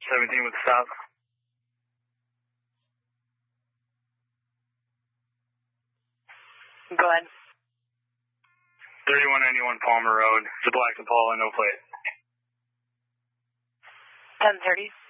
17 with the stop. Go ahead. 3191 Palmer Road. It's a black Impala, no plate. 1030.